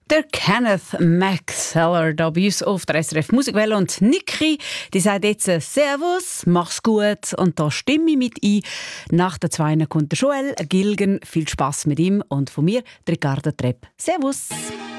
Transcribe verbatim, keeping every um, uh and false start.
Der Kenneth McSeller da bei uns auf der S R F Musikwelle und Niki, die sagt jetzt Servus, mach's gut und da stimme ich mit ein. Nach den Zweien kommt der Joel Gilgen. Viel Spass mit ihm und von mir, Ricarda Trepp. Servus!